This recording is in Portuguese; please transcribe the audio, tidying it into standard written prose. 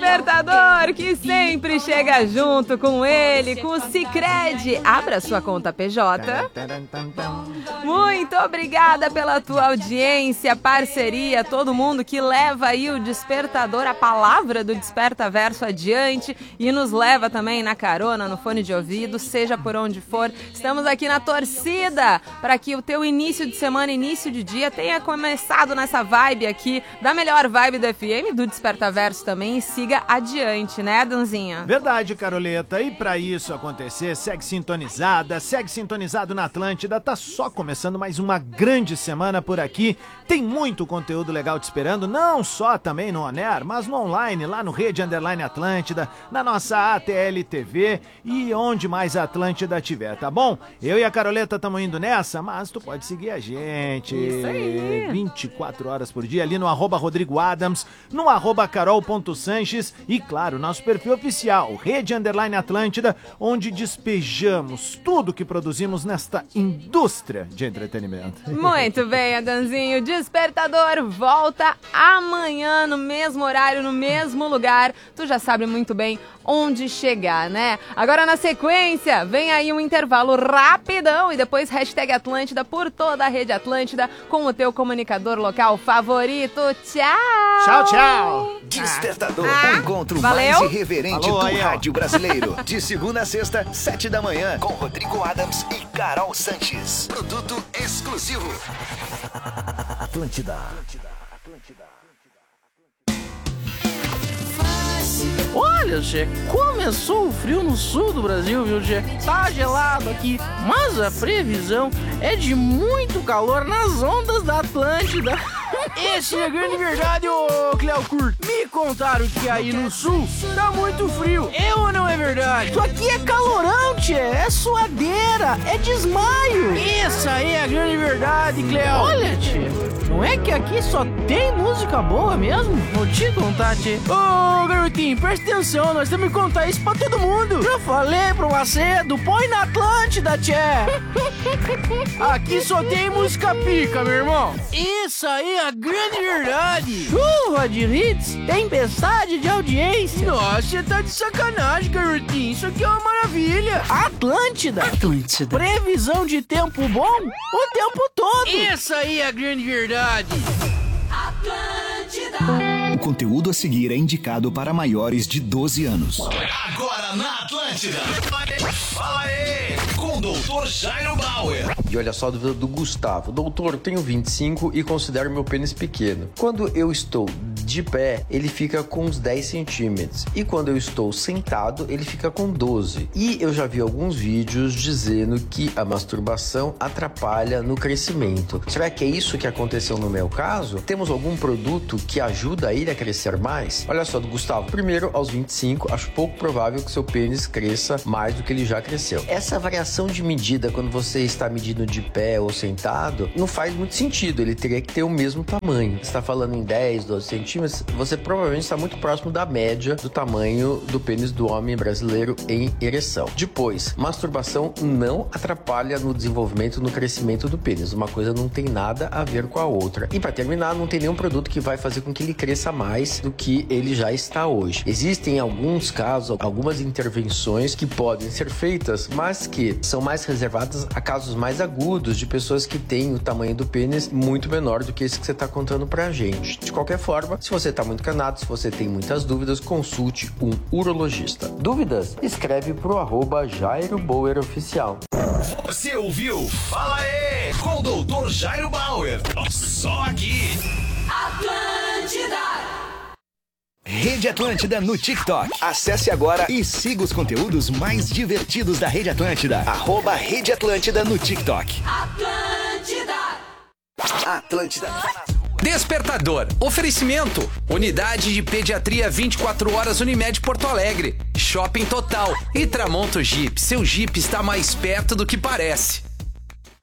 despertador que sempre chega junto com ele, com o Sicredi. Abra sua conta PJ. Muito obrigada pela tua audiência, parceria, todo mundo que leva aí o despertador, a palavra do Desperta Verso adiante e nos leva também na carona, no fone de ouvido, seja por onde for. Estamos aqui na torcida para que o teu início de semana, início de dia tenha começado nessa vibe aqui, da melhor vibe do FM, do Desperta Verso também, e siga adiante, né, Danzinha? Verdade, Caroleta. E pra isso acontecer, segue sintonizado na Atlântida. Tá só começando mais uma grande semana por aqui. Tem muito conteúdo legal te esperando, não só também no On-Air, mas no online, lá no Rede Underline Atlântida, na nossa ATL TV e onde mais a Atlântida tiver, tá bom? Eu e a Caroleta estamos indo nessa, mas tu pode seguir a gente. Isso aí. 24 horas por dia ali no @Rodrigo Adams, no @Carol.Sanches e, claro, nosso perfil oficial, Rede Underline Atlântida, onde despejamos tudo que produzimos nesta indústria de entretenimento. Muito bem, Adanzinho. Despertador volta amanhã no mesmo horário, no mesmo lugar. Tu já sabe muito bem onde chegar, né? Agora na sequência, vem aí um intervalo rapidão e depois hashtag Atlântida por toda a Rede Atlântida com o teu comunicador local favorito. Tchau! Tchau, tchau! Despertador, o encontro mais irreverente do rádio brasileiro. De segunda a sexta, 7 da manhã, com Rodrigo Adams e Carol Sanches. Produto exclusivo. Atlântida. Olha, Gê, começou o frio no sul do Brasil, viu, Gê? Tá gelado aqui, mas a previsão é de muito calor nas ondas da Atlântida. Essa é a grande verdade, ô Cleo Curto. Me contaram que aí no sul tá muito frio. É ou não é verdade? Isso aqui é calorão, tchê. É suadeira, é desmaio. Essa aí é a grande verdade, Cleo. Olha, tchê, não é que aqui só tem música boa mesmo? Vou te contar, tchê. Ô, garotinho, presta atenção, nós temos que contar isso pra todo mundo. Já falei pro Macedo, põe na Atlântida, tchê. Aqui só tem música pica, meu irmão. Isso aí é a grande verdade. Chuva de hits, tempestade de audiência. Nossa, você tá de sacanagem, garotinho. Isso aqui é uma maravilha. Atlântida. Previsão de tempo bom o tempo todo. Isso aí é a grande verdade. O conteúdo a seguir é indicado para maiores de 12 anos. Agora na Atlântida. Fala aí, com o Dr. Jairo Bauer. E olha só a dúvida do Gustavo. Doutor, tenho 25 e considero meu pênis pequeno. Quando eu estou de pé, ele fica com uns 10 centímetros. E quando eu estou sentado, ele fica com 12. E eu já vi alguns vídeos dizendo que a masturbação atrapalha no crescimento. Será que é isso que aconteceu no meu caso? Temos algum produto que ajuda ele a crescer mais? Olha só, do Gustavo. Primeiro, aos 25, acho pouco provável que seu pênis cresça mais do que ele já cresceu. Essa variação de medida, quando você está medindo de pé ou sentado, não faz muito sentido. Ele teria que ter o mesmo tamanho. Você está falando em 10, 12 centímetros, você provavelmente está muito próximo da média do tamanho do pênis do homem brasileiro em ereção. Depois, masturbação não atrapalha no desenvolvimento, no crescimento do pênis. Uma coisa não tem nada a ver com a outra. E para terminar, não tem nenhum produto que vai fazer com que ele cresça mais do que ele já está hoje. Existem alguns casos, algumas intervenções que podem ser feitas, mas que são mais reservadas a casos mais agudos de pessoas que têm o tamanho do pênis muito menor do que esse que você está contando pra gente. De qualquer forma, se você está muito canado, se você tem muitas dúvidas, consulte um urologista. Dúvidas? Escreve pro @Jairo Bauer Oficial. Você ouviu? Fala aí, com o Dr. Jairo Bauer. Só aqui. Atlântida. Rede Atlântida no TikTok. Acesse agora e siga os conteúdos mais divertidos da Rede Atlântida. @Rede Atlântida no TikTok. Atlântida. Despertador. Oferecimento. Unidade de Pediatria 24 horas Unimed Porto Alegre. Shopping Total. E Tramonto Jeep. Seu Jeep está mais perto do que parece.